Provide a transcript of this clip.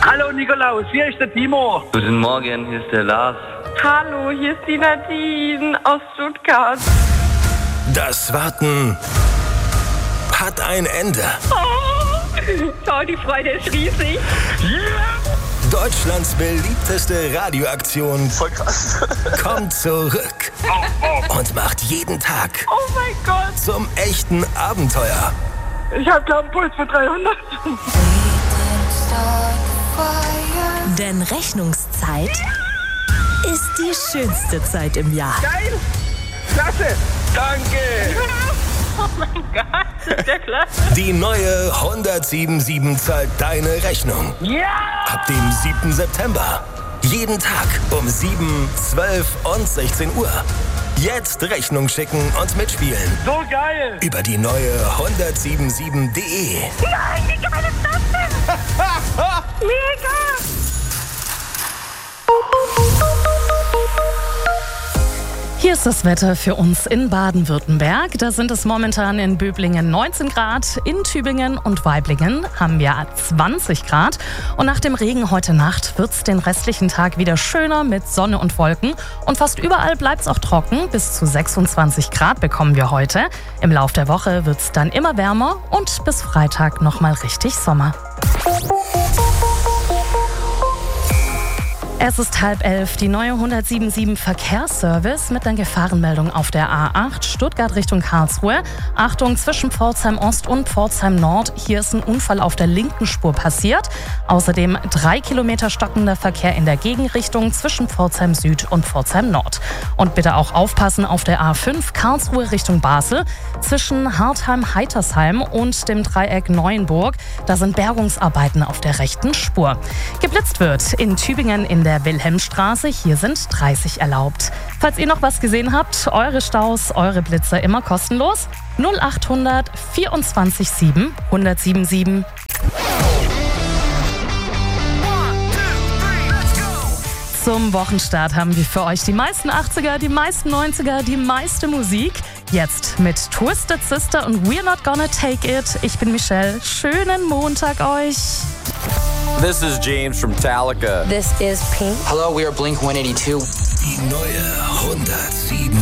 Hallo Nikolaus, hier ist der Timo. Guten Morgen, hier ist der Lars. Hallo, hier ist die Nadine aus Stuttgart. Das Warten hat ein Ende. Oh, die Freude ist riesig. Deutschlands beliebteste Radioaktion Voll krass. kommt zurück und macht jeden Tag Oh mein Gott. zum echten Abenteuer. Ich habe, glaube ich, Puls für 300. Denn Rechnungszeit ist die schönste Zeit im Jahr. Geil! Klasse! Danke. Oh mein Gott, ist der klasse. Die neue 1077 zahlt deine Rechnung. Ja! Ab dem 7. September. Jeden Tag um 7, 12 und 16 Uhr. Jetzt Rechnung schicken und mitspielen. So geil! Über die neue 1077.de. Nein, wie geil ist das denn? Mega. Hier ist das Wetter für uns in Baden-Württemberg. Da sind es momentan in Böblingen 19 Grad, in Tübingen und Waiblingen haben wir 20 Grad. Und nach dem Regen heute Nacht wird es den restlichen Tag wieder schöner mit Sonne und Wolken. Und fast überall bleibt es auch trocken. Bis zu 26 Grad bekommen wir heute. Im Lauf der Woche wird es dann immer wärmer und bis Freitag nochmal richtig Sommer. Es ist 10:30, die neue 1077 Verkehrsservice mit einer Gefahrenmeldung auf der A8 Stuttgart Richtung Karlsruhe. Achtung, zwischen Pforzheim Ost und Pforzheim Nord. Hier ist ein Unfall auf der linken Spur passiert. Außerdem 3 Kilometer stockender Verkehr in der Gegenrichtung zwischen Pforzheim Süd und Pforzheim Nord. Und bitte auch aufpassen auf der A5 Karlsruhe Richtung Basel. Zwischen Hartheim-Heitersheim und dem Dreieck Neuenburg. Da sind Bergungsarbeiten auf der rechten Spur. Geblitzt wird in Tübingen in der Wilhelmstraße. Hier sind 30 erlaubt. Falls ihr noch was gesehen habt, eure Staus, eure Blitzer immer kostenlos. 0800 24 7 1077. Zum Wochenstart haben wir für euch die meisten 80er, die meisten 90er, die meiste Musik. Jetzt mit Twisted Sister und We're Not Gonna Take It. Ich bin Michelle. Schönen Montag euch. This is James from Metallica. This is Pink. Hello, we are Blink 182. Die neue 1077.